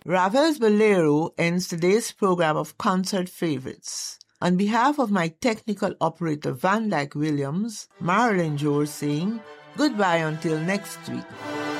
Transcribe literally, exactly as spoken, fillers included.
Ravel's Bolero ends today's program of concert favorites. On behalf of my technical operator Van Dyke Williams, Marilyn George saying goodbye until next week.